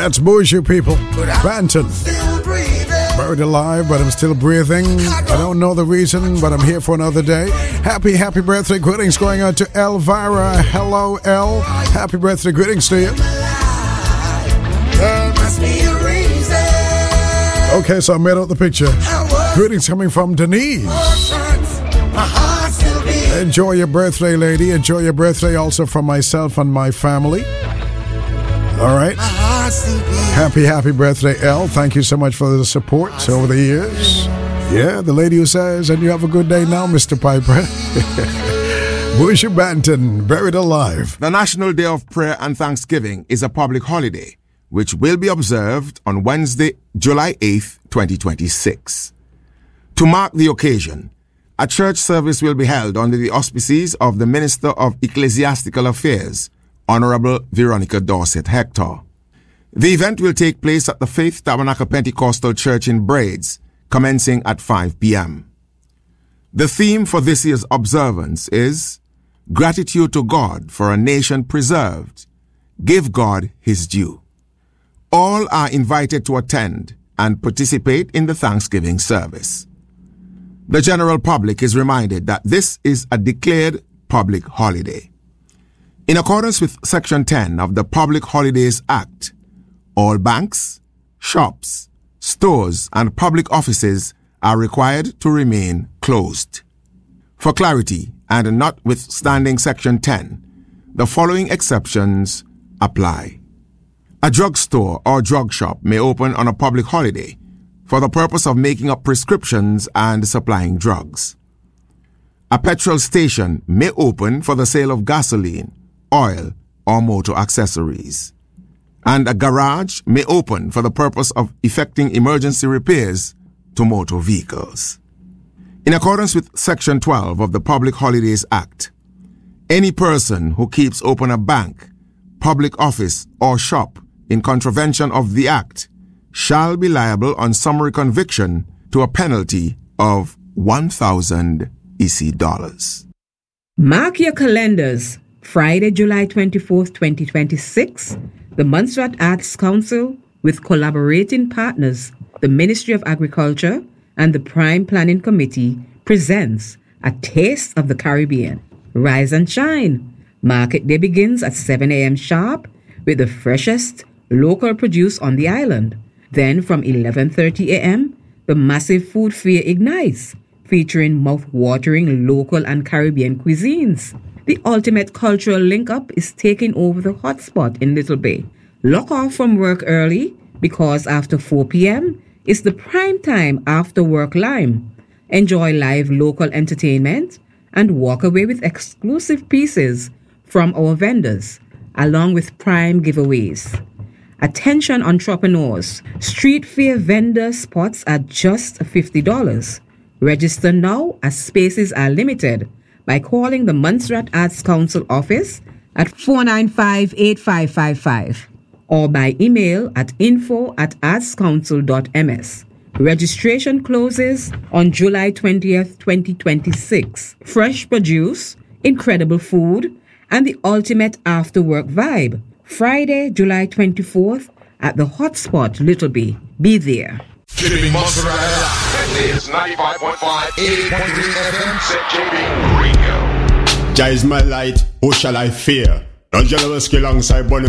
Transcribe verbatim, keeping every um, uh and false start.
That's bullshit, people. Banton. Buried alive, but I'm still breathing. I don't know the reason, but I'm here for another day. Happy, happy birthday greetings going out to Elvira. Hello, El. Happy birthday greetings to you. There must be a reason. Okay, so I made out the picture. Greetings coming from Denise. Enjoy your birthday, lady. Enjoy your birthday also from myself and my family. All right. Happy, happy birthday, Elle. Thank you so much for the support over the years. Yeah, the lady who says, and you have a good day now, Mister Piper. Bushie Banton, buried alive. The National Day of Prayer and Thanksgiving is a public holiday, which will be observed on Wednesday, July eighth, twenty twenty-six. To mark the occasion, a church service will be held under the auspices of the Minister of Ecclesiastical Affairs, Honorable Veronica Dorset Hector. The event will take place at the Faith Tabernacle Pentecostal Church in Braids, commencing at five p.m. The theme for this year's observance is Gratitude to God for a Nation Preserved. Give God His due. All are invited to attend and participate in the Thanksgiving service. The general public is reminded that this is a declared public holiday. In accordance with Section ten of the Public Holidays Act, all banks, shops, stores, and public offices are required to remain closed. For clarity, and notwithstanding Section ten, the following exceptions apply. A drugstore or drug shop may open on a public holiday for the purpose of making up prescriptions and supplying drugs. A petrol station may open for the sale of gasoline, oil, or motor accessories. And a garage may open for the purpose of effecting emergency repairs to motor vehicles. In accordance with Section twelve of the Public Holidays Act, any person who keeps open a bank, public office, or shop in contravention of the Act shall be liable on summary conviction to a penalty of one thousand E C dollars. Mark your calendars. Friday, July twenty-fourth, twenty twenty-six, the Montserrat Arts Council, with collaborating partners, the Ministry of Agriculture and the Prime Planning Committee, presents A Taste of the Caribbean. Rise and shine. Market day begins at seven a.m. sharp with the freshest local produce on the island. Then from eleven thirty a.m., the massive food fair ignites, featuring mouth-watering local and Caribbean cuisines. The ultimate cultural link-up is taking over the hotspot in Little Bay. Lock off from work early because after four p.m. is the prime time after work lime. Enjoy live local entertainment and walk away with exclusive pieces from our vendors, along with prime giveaways. Attention entrepreneurs, street fair vendor spots are just fifty dollars. Register now as spaces are limited by calling the Montserrat Arts Council office at four nine five, eight five five five or by email at info at artscouncil.ms. Registration closes on July twentieth, twenty twenty-six. Fresh produce, incredible food, and the ultimate after-work vibe. Friday, July twenty-fourth at the Hotspot, Little Bay. Be there. Keeping Montserrat alive. This is ninety-five point five, eighty point three F M, Z J B Radio. Jah is my light, who shall I fear? Don't you ever skill alongside Bonnie